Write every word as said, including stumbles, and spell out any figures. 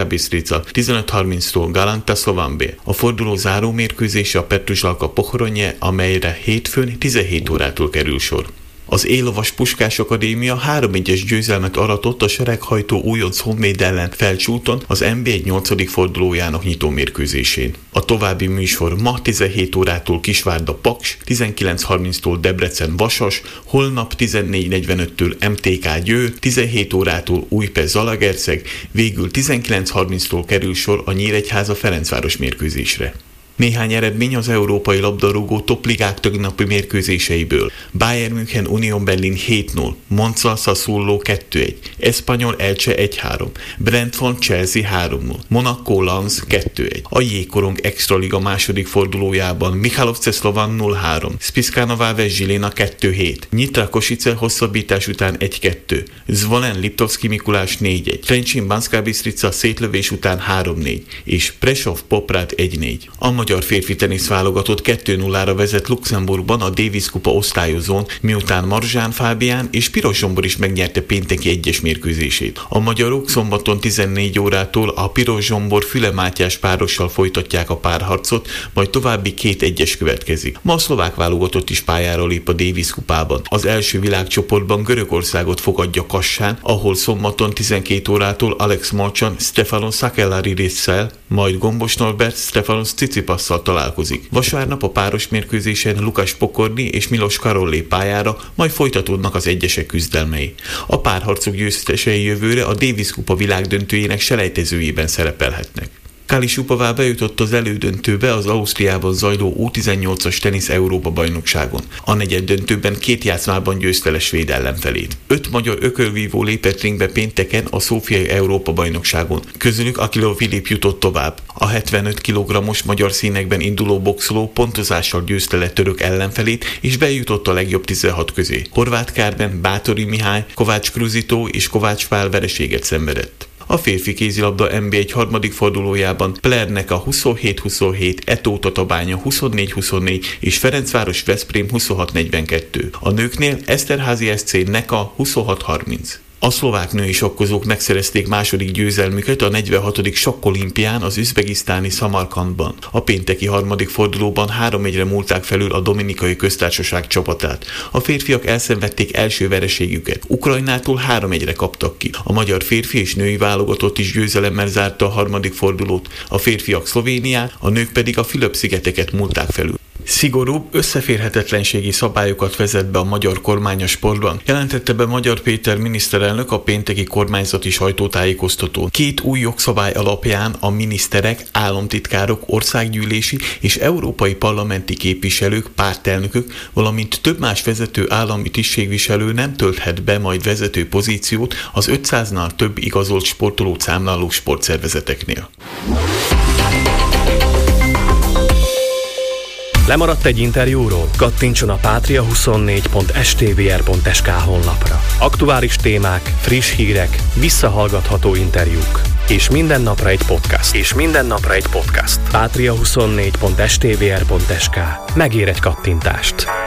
Bistrica, tizenöt harminctól Galanta Slovambé. A forduló záró mérkőzése a Petrusalka Pohronye, amelyre hétfőn tizenhét órától kerül sor. Az Élovas Puskás Akadémia három egyes győzelmet aratott a sereghajtó újonc Honvéd ellen Felcsúton az en bé egy nyolcadik fordulójának nyitó mérkőzésén. A további műsor ma tizenhét órától Kisvárda Paks, tizenkilenc harminctól Debrecen Vasas, holnap tizennégy negyvenöttől em té ká Győr, tizenhét órától Újpest Zalaegerszeg, végül tizenkilenc harminctól kerül sor a Nyíregyháza Ferencváros mérkőzésre. Néhány eredmény az európai labdarúgó topligák tegnapi mérkőzéseiből. Bayern München Union Berlin hét null, Monza Sassuolo kettő egy, Espanyol Elche egy három, Brentford Chelsea három null, Monaco Lens kettő egy. A Jégkorong Extraliga második fordulójában Michalovce Slovan nulla három, Spišská Nová Ves Žilina kettő hét, Nyitra Košice hosszabbítás után egy kettő, Zvolen Liptovský Mikulás négy egy, Trenčín Banská Bystrica szétlövés után három négy, és Prešov Poprad egy négy. A magyar férfi tenisz válogatott kettő nullára vezet Luxemburgban a Davis kupa osztályozón, miután Marzsán Fábián és Piros Zsombor is megnyerte pénteki egyes mérkőzését. A magyarok szombaton tizennégy órától a Piros Zsombor Füle Mátyás párossal folytatják a párharcot, majd további két egyes következik. Ma a szlovák válogatott is pályára lép a Davis kupában. Az első világcsoportban Görögországot fogadja Kassán, ahol szombaton tizenkét órától Alex Molchan Stefanos Sakellarides-szel, majd Gombos Norbert Stefanos Tsitsipasszal találkozik. Vasárnap a páros mérkőzésen Lukas Pokorny és Milos Karol lép pályára, majd folytatódnak az egyesek küzdelmei. A párharcok győztesei jövőre a Davis kupa világdöntőjének selejtezőjében szerepelhetnek. Kali Šupová bejutott az elődöntőbe az Ausztriában zajló U tizennyolcas tenisz Európa-bajnokságon. A negyeddöntőben két játszmában győzte le svéd ellenfelét. Öt magyar ökölvívó lépett ringbe pénteken a szófiai Európa-bajnokságon. Közülük Akilo Filip jutott tovább. A hetvenöt kilogrammos magyar színekben induló boxoló pontozással győzte le török ellenfelét, és bejutott a legjobb tizenhat közé. Horváth Kármen, Báthori Mihály, Kovács Kruzitó és Kovács Pál vereséget szenvedett. A férfi kézilabda en bé egy harmadik fordulójában Plerneka huszonhét huszonhét, Eto Tatabánya huszonnégy huszonnégy és Ferencváros Veszprém huszonhat negyvenkettő. A nőknél Eszterházi es cé Neka huszonhat harminc. A szlovák női sakkozók megszerezték második győzelmüket a negyvenhatodik sakkolimpián az üzbegisztáni Szamarkandban. A pénteki harmadik fordulóban három egyre múlták felül a Dominikai Köztársaság csapatát. A férfiak elszenvedték első vereségüket. Ukrajnától három egyre kaptak ki. A magyar férfi és női válogatott is győzelemmel zárta a harmadik fordulót. A férfiak Szlovéniát, a nők pedig a Fülöp-szigeteket múlták felül. Szigorúbb, összeférhetetlenségi szabályokat vezet be a magyar kormány a sportban, jelentette be Magyar Péter miniszterelnök a pénteki kormányzati sajtótájékoztatón. Két új jogszabály alapján a miniszterek, államtitkárok, országgyűlési és európai parlamenti képviselők, pártelnökök, valamint több más vezető állami tisztségviselő nem tölthet be majd vezető pozíciót az ötszáznál több igazolt sportolót számláló sportszervezeteknél. Lemaradt egy interjúról? Kattintson a patria huszonnégy pont es té vé er pont es ká honlapra. Aktuális témák, friss hírek, visszahallgatható interjúk. És minden napra egy podcast. És minden napra egy podcast. patria huszonnégy pont es té vé er pont es ká. Megér egy kattintást.